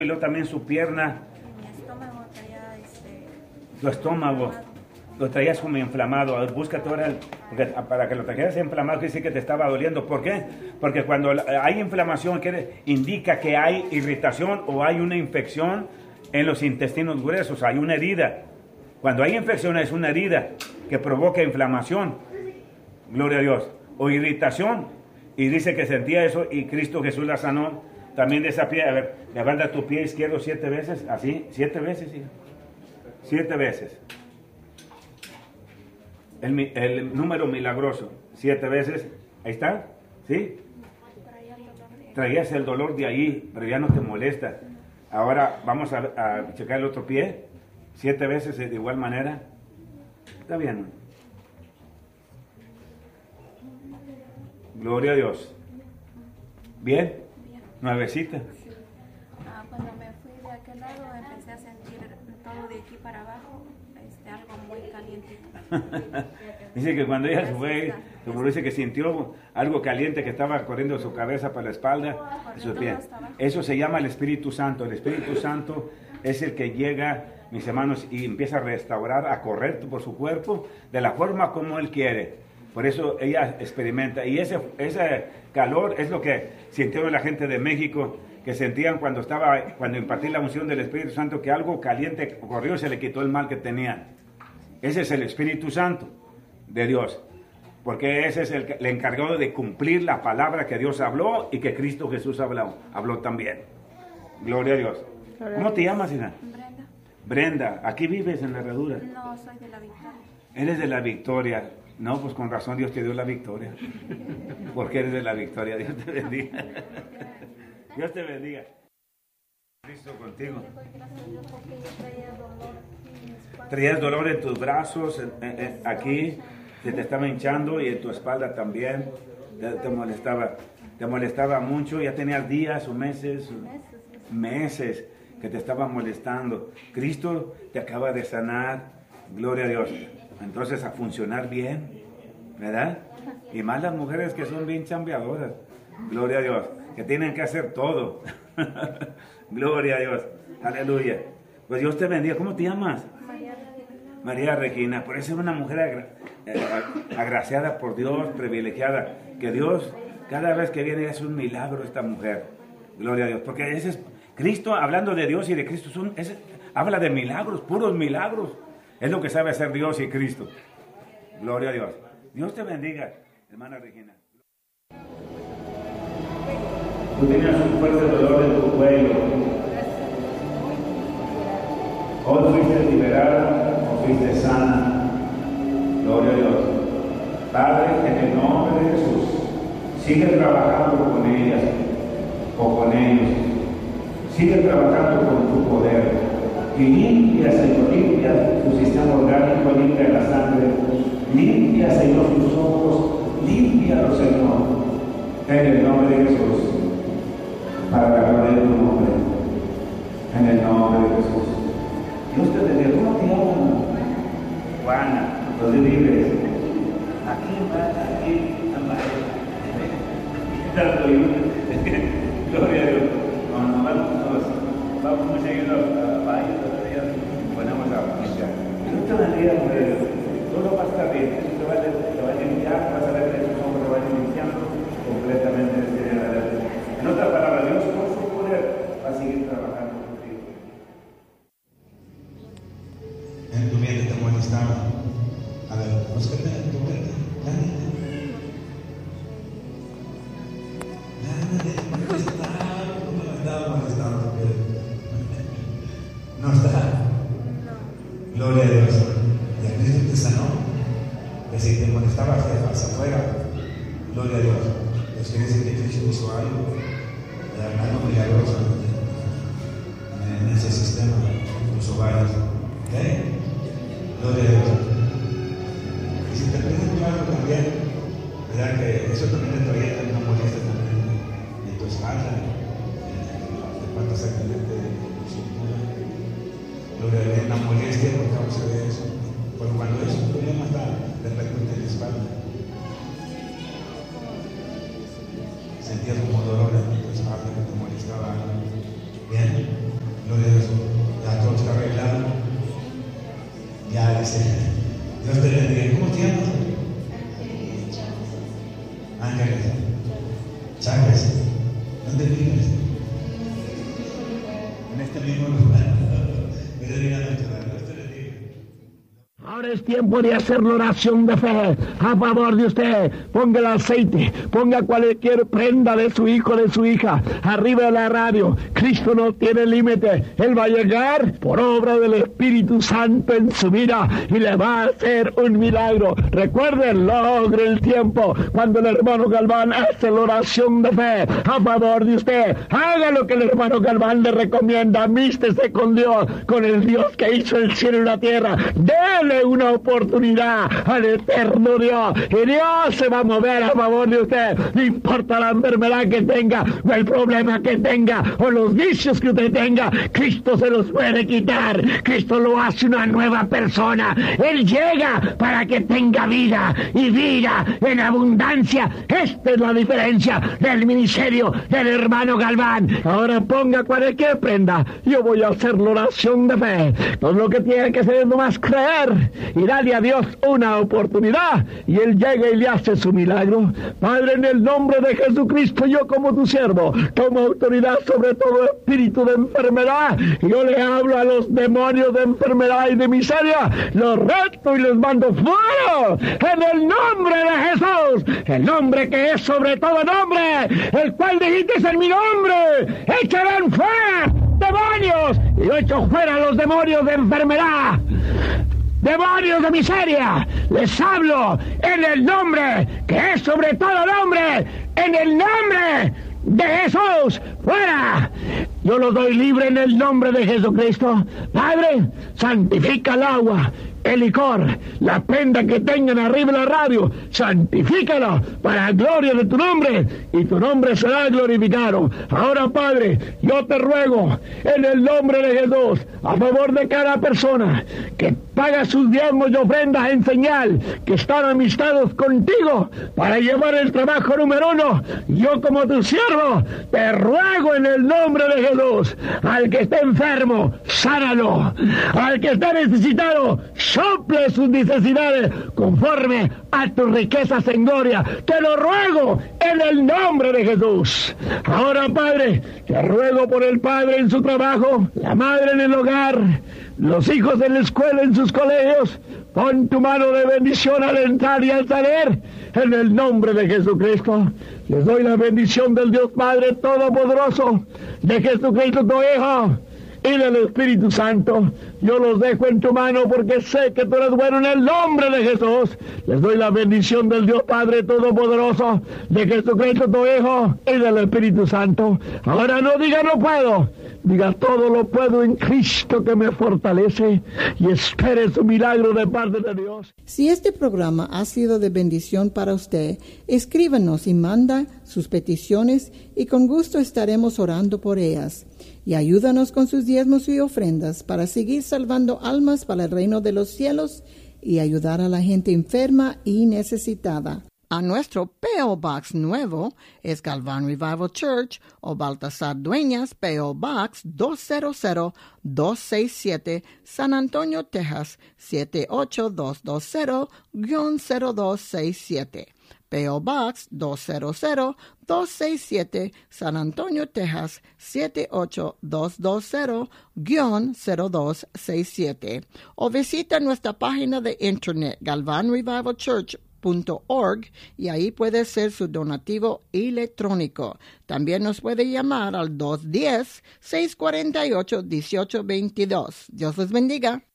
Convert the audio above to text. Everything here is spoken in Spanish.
y luego también su pierna, Mi estómago traía su estómago, lo traías como inflamado. A ver, búscate ahora, porque para que lo trajeras inflamado, quiere decir que te estaba doliendo. ¿Por qué? Porque cuando hay inflamación, indica que hay irritación o hay una infección en los intestinos gruesos, hay una herida. Cuando hay infección es una herida que provoca inflamación, gloria a Dios, o irritación. Y dice que sentía eso y Cristo Jesús la sanó también de esa pie. A ver, levanta tu pie izquierdo 7 veces, así, 7 veces, sí. 7 veces. El número milagroso, 7 veces, ahí está, ¿sí? Traías el dolor de ahí, pero ya no te molesta. Ahora vamos a checar el otro pie, 7 veces de igual manera. Está bien. Gloria a Dios. ¿Bien? Nuevecita. Cuando me fui de aquel lado empecé a sentir todo de aquí para abajo, algo muy caliente. Dice que cuando ella se fue, dice que sintió algo caliente que estaba corriendo de su cabeza para la espalda, de sus pies. Eso se llama el Espíritu Santo. El Espíritu Santo es el que llega, mis hermanos, y empieza a restaurar, a correr por su cuerpo de la forma como Él quiere. Por eso ella experimenta. Y ese calor es lo que sintió la gente de México, que sentían cuando impartí la unción del Espíritu Santo, que algo caliente corrió y se le quitó el mal que tenían. Ese es el Espíritu Santo de Dios, porque ese es el encargado de cumplir la palabra que Dios habló y que Cristo Jesús habló también. Gloria a Dios. ¿Cómo te llamas, hija? Brenda. Brenda, ¿aquí vives en la Herradura? No, soy de la Victoria. Eres de la Victoria. No, pues con razón Dios te dio la victoria. Porque eres de la Victoria. Dios te bendiga. Dios te bendiga. Cristo contigo. Traías dolor en tus brazos, aquí, se te estaba hinchando y en tu espalda también. Te molestaba mucho. Ya tenías días o meses que te estaba molestando. Cristo te acaba de sanar. Gloria a Dios. Entonces a funcionar bien, ¿verdad? Y más las mujeres que son bien chambeadoras. Gloria a Dios. Que tienen que hacer todo. Gloria a Dios. Aleluya. Pues Dios te bendiga. ¿Cómo te llamas? María Regina. Por eso es una mujer agraciada por Dios, privilegiada. Que Dios, cada vez que viene, es un milagro esta mujer. Gloria a Dios. Porque ese es Cristo, hablando de Dios y de Cristo, habla de milagros, puros milagros. Es lo que sabe hacer Dios y Cristo. Gloria a Dios. Dios te bendiga, hermana Regina. Tú tenías un fuerte dolor en tu cuello. Hoy fuiste liberada o fuiste sana. Gloria a Dios. Padre, en el nombre de Jesús, sigue trabajando con ellas o con ellos. Sigue trabajando con tu poder. Y limpia, Señor, limpia tu sistema orgánico, limpia la sangre. Limpia, Señor, tus ojos. Límpialo, Señor. En el nombre de Jesús. Para la gloria de tu nombre. En el nombre de Jesús. Dios te bendiga. ¿Cómo te llamas? Juana. ¿Dónde vives? Aquí, gloria a Dios. Vamos muy seguido a Valle, ponemos a aplicar. No te bendiga, todo va a estar bien. Te va a limpiar, vas a ver que esos hombres van limpiando completamente desde adelante. En otras palabras, Dios con su poder va a seguir trabajando contigo. En tu mente te molestaba. A ver, búscate en tu mente. No está. Gloria a Dios. Y a Cristo te sanó. Que si te molestaba hacia afuera, gloria a Dios. Dios quiere decir que Cristo hizo algo milagroso en ese sistema, en tus ovarios. ¿Ok? Gloria a Dios. Y si te pones algo también, ¿verdad? Que eso también te traía una molestia también en tu espalda, te falta exactamente cintura. Gloria a Dios, la molestia por causa de eso. Porque cuando es un problema está de repente en la espalda. Sentías como dolor en tu espalda que te molestaba. Bien. Gracias. Dios te bendiga. ¿Cómo te llamas? Ángeles. Chávez. ¿Dónde vives? En este mismo lugar. Mira, Dios te bendiga. Ahora es tiempo de hacer la oración de fe a favor de usted. Ponga el aceite, ponga cualquier prenda de su hijo, de su hija, arriba de la radio. Cristo no tiene límite. Él va a llegar por obra del Espíritu Santo en su vida y le va a hacer un milagro. Recuerden, logre el tiempo cuando el hermano Galván hace la oración de fe a favor de usted. Haga lo que el hermano Galván le recomienda. Amístese con Dios, con el Dios que hizo el cielo y la tierra. Dele una oportunidad al eterno Dios y Dios se va a mover a favor de usted. No importa la enfermedad que tenga o el problema que tenga o los vicios que usted tenga, Cristo se los puede quitar. Cristo lo hace una nueva persona. Él llega para que tenga vida y vida en abundancia. Esta es la diferencia del ministerio del hermano Galván. Ahora ponga cualquier prenda. Yo voy a hacer la oración de fe. Todo lo que tiene que hacer es nomás creer y darle a Dios una oportunidad y Él llega y le hace su milagro. Padre, en el nombre de Jesucristo, yo como tu siervo tomo autoridad sobre todo espíritu de enfermedad. Yo le hablo a los demonios de enfermedad y de miseria, los reto y los mando fuera en el nombre de Jesús, el nombre que es sobre todo nombre, el cual dijiste en mi nombre, echarán fuera demonios, y yo echo fuera los demonios de enfermedad, demonios de miseria. Les hablo en el nombre que es sobre todo nombre, en el nombre de Jesús, fuera. Yo los doy libre en el nombre de Jesucristo. Padre, santifica el agua, el licor, la prenda que tengan arriba de la radio, santifícala para la gloria de tu nombre, y tu nombre será glorificado. Ahora, Padre, yo te ruego en el nombre de Jesús, a favor de cada persona que paga sus diezmos y ofrendas en señal que están amistados contigo para llevar el trabajo número uno. Yo como tu siervo te ruego en el nombre de Jesús, al que esté enfermo, sánalo, al que esté necesitado, sople sus necesidades conforme a tus riquezas en gloria. Te lo ruego en el nombre de Jesús. Ahora, Padre, te ruego por el padre en su trabajo, la madre en el hogar, los hijos en la escuela, en sus colegios. Pon tu mano de bendición al entrar y al salir, en el nombre de Jesucristo. Les doy la bendición del Dios Padre Todopoderoso, de Jesucristo tu Hijo, y del Espíritu Santo. Yo los dejo en tu mano porque sé que tú eres bueno en el nombre de Jesús. Les doy la bendición del Dios Padre Todopoderoso, de Jesucristo tu Hijo y del Espíritu Santo. Ahora no diga no puedo, diga todo lo puedo en Cristo que me fortalece, y espere su milagro de parte de Dios. Si este programa ha sido de bendición para usted, escríbanos y manda sus peticiones y con gusto estaremos orando por ellas. Y ayúdanos con sus diezmos y ofrendas para seguir salvando almas para el reino de los cielos y ayudar a la gente enferma y necesitada. A nuestro P.O. Box nuevo es Galván Revival Church o Baltasar Dueñas, P.O. Box 200-267, San Antonio, Texas 78220-0267. P.O. Box 200-267, San Antonio, Texas 78220-0267. O visita nuestra página de internet galvanrevivalchurch.org y ahí puede hacer su donativo electrónico. También nos puede llamar al 210-648-1822. Dios les bendiga.